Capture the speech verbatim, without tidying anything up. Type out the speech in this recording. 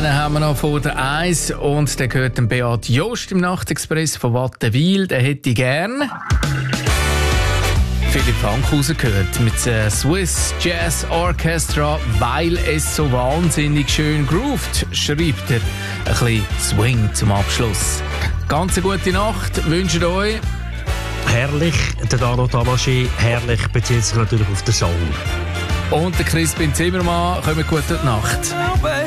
einen haben wir noch vor der Eis und der gehört dem Beat Jost im Nachtexpress von Wattenwil. Der hätte gern Philipp Fankhauser gehört mit der Swiss Jazz Orchestra, weil es so wahnsinnig schön groovt, schreibt er. Ein bisschen Swing zum Abschluss. Ganz eine gute Nacht, wünscht euch. Herrlich, der Dano Tamaschi, herrlich, bezieht sich natürlich auf den Soul. Und der Crispin Zimmermann, kommt gute Nacht.